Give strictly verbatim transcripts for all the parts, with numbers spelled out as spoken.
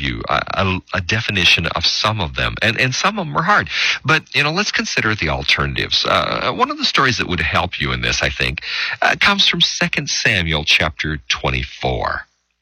you a, a, a definition of some of them, and, and some of them are hard. But, you know, let's consider the alternatives. Uh, one of the stories that would help you in this, I think, uh, comes from Second Samuel chapter twenty-four.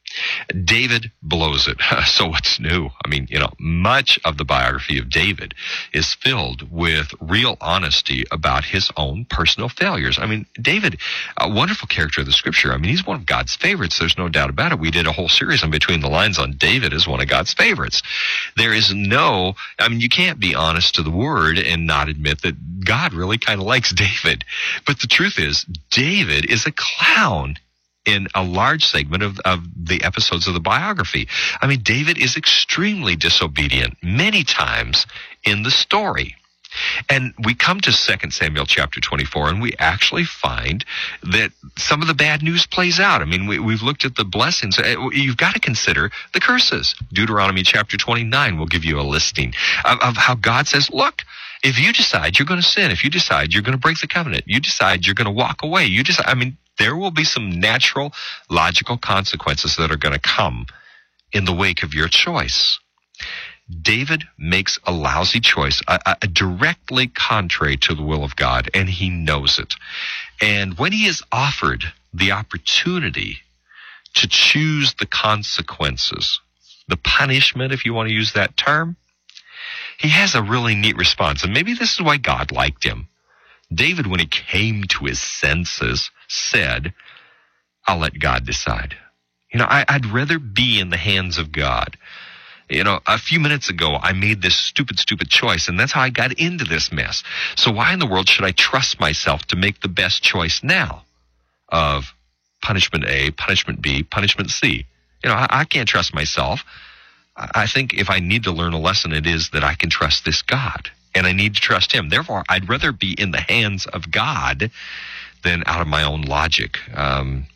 David blows it. So what's new? I mean, you know, much of the biography of David is filled with real honesty about his own personal failures. I mean, David, a wonderful character of the scripture. I mean, he's one of God's favorites. There's no doubt about it. We did a whole series on Between the Lines on David as one of God's favorites. There is no, I mean, you can't be honest to the word and not admit that God really kind of likes David. But the truth is, David is a clown in a large segment of, of the episodes of the biography. I mean, David is extremely disobedient many times in the story. And we come to Second Samuel chapter twenty-four, and we actually find that some of the bad news plays out. I mean, we, we've looked at the blessings. You've got to consider the curses. Deuteronomy chapter twenty-nine will give you a listing of, of how God says, look, if you decide you're going to sin, if you decide you're going to break the covenant, you decide you're going to walk away, you decide, I mean, there will be some natural, logical consequences that are going to come in the wake of your choice. David makes a lousy choice, a, a directly contrary to the will of God, and he knows it. And when he is offered the opportunity to choose the consequences, the punishment, if you want to use that term, he has a really neat response. And maybe this is why God liked him. David, when he came to his senses, said, I'll let God decide. You know, I, I'd rather be in the hands of God. You know, a few minutes ago, I made this stupid, stupid choice, and that's how I got into this mess. So why in the world should I trust myself to make the best choice now of punishment A, punishment B, punishment C? You know, I, I can't trust myself. I, I think if I need to learn a lesson, it is that I can trust this God. And I need to trust him. Therefore, I'd rather be in the hands of God than out of my own logic. Um,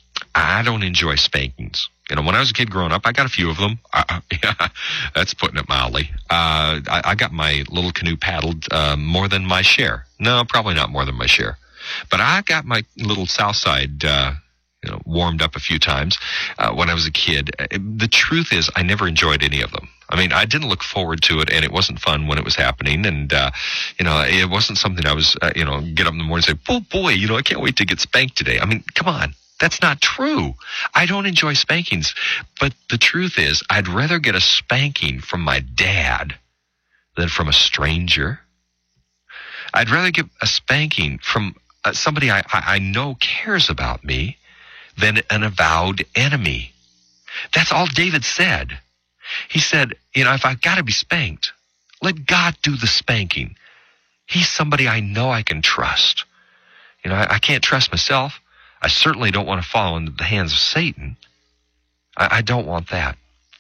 I don't enjoy spankings. You know, when I was a kid growing up, I got a few of them. Uh, yeah, that's putting it mildly. Uh, I, I got my little canoe paddled uh, more than my share. No, probably not more than my share. But I got my little south side uh, you know, warmed up a few times uh, when I was a kid. The truth is, I never enjoyed any of them. I mean, I didn't look forward to it, and it wasn't fun when it was happening. And, uh, you know, it wasn't something I was, uh, you know, get up in the morning and say, oh, boy, you know, I can't wait to get spanked today. I mean, come on. That's not true. I don't enjoy spankings. But the truth is, I'd rather get a spanking from my dad than from a stranger. I'd rather get a spanking from uh, somebody I, I, I know cares about me than an avowed enemy. That's all David said. He said, you know, if I've got to be spanked, let God do the spanking. He's somebody I know I can trust. You know, I, I can't trust myself. I certainly don't want to fall into the hands of Satan. I, I don't want that.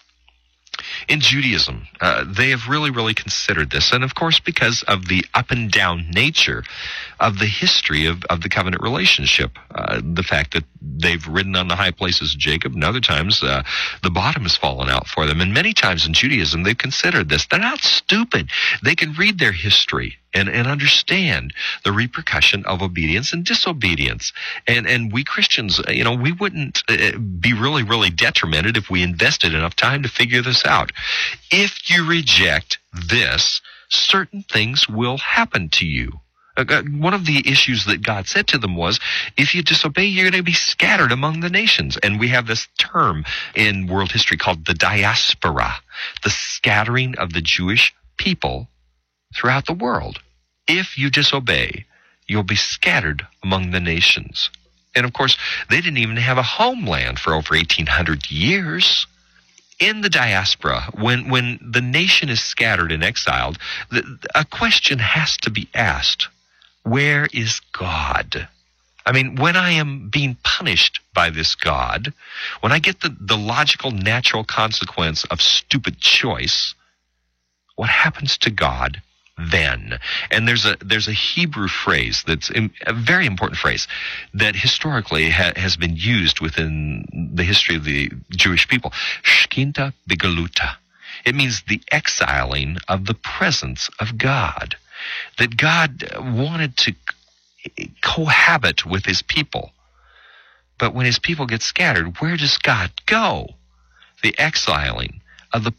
In Judaism, uh, they have really, really considered this. And of course, because of the up and down nature of the history of, of the covenant relationship, uh, the fact that they've ridden on the high places of Jacob, and other times uh, the bottom has fallen out for them. And many times in Judaism, they've considered this. They're not stupid. They can read their history and, and understand the repercussion of obedience and disobedience. And and we Christians, you know, we wouldn't uh, be really, really detrimented if we invested enough time to figure this out. If you reject this, certain things will happen to you. Uh, one of the issues that God said to them was, if you disobey, you're going to be scattered among the nations. And we have this term in world history called the diaspora, the scattering of the Jewish people throughout the world. If you disobey, you'll be scattered among the nations. And of course, they didn't even have a homeland for over eighteen hundred years. In the diaspora, when, when the nation is scattered and exiled, the, a question has to be asked. Where is God? I mean, when I am being punished by this God, when I get the, the logical, natural consequence of stupid choice, what happens to God then? And there's a there's a Hebrew phrase that's a very important phrase that historically ha, has been used within the history of the Jewish people. Shkinta begaluta. It means the exiling of the presence of God. That God wanted to cohabit with his people. But when his people get scattered, where does God go? The exiling of the